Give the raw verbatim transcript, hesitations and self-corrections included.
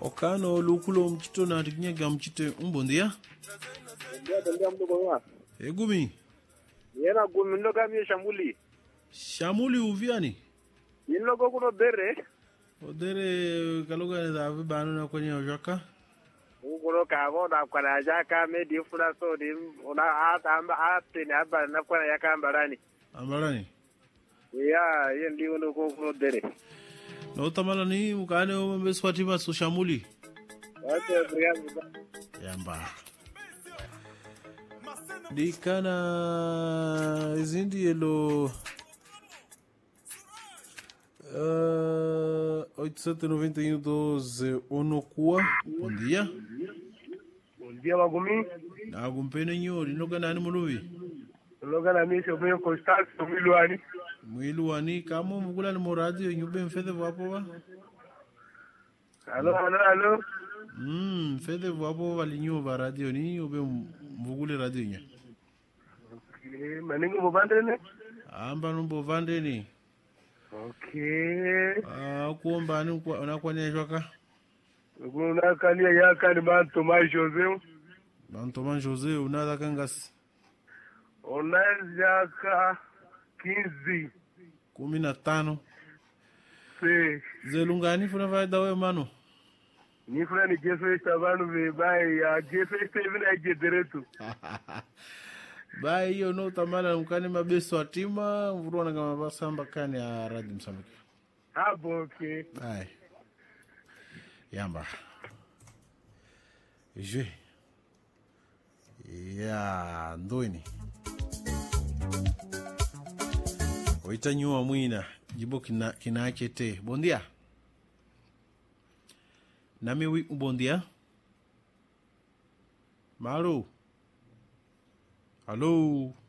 Okano lukulo mchito na tikinyaga mchite umbondia. Ndia ndia mdogo wa. Egumi. Yena gumi ndo kami Shamuli. Shamuli uviani. Yino go kuno bere. Odere kaloga za vibano na kwenye ojaka. Ukuro kago na kwa na jaka me di funa so di una ata amba ate na aba na kwa ya kambarani. Ambarani. Ya yendi uno go kuno bere. No tamala ni ukane o mbeswati ba so Shamuli. Ate brigamu. Yamba. Dikana izindi elo uh, oito sete noventa e um doze Onokua. Bom dia. Bom dia Magumi. Na gumpene nyori no ganani muluvi. No gana mi se bem constar so milwani. Mwilwani kama mugula ni radio nyube mfedhe wapo wa. Allo allo allo. Mm, fedhe wapo walinyo ba radio ni ube mugule radio nya. Okay, maningo bobandene? Amba numbo vandeni. Okay. Ah, kuomba ni unakwanyeshwa ka? Kuna kalia yaka ni Banto Mai Jose. Banto Mai Jose unadha kangas. Unazaka quinze. Kumi na tano. Se. Zelungani funa vaida we mano. Ni funa ni jefe estabano ve bai ya jefe esteve na jederetu. Bai hiyo no tamala mkani mabeso atima mvuruana kama basamba kani ya radi Msambiki. Abo okay. Ai. Yamba. Je. Ya ndoini. Oita nyua mwina jibo kina kinachete. Bondia. Nami wi bondia. Maru. Hello.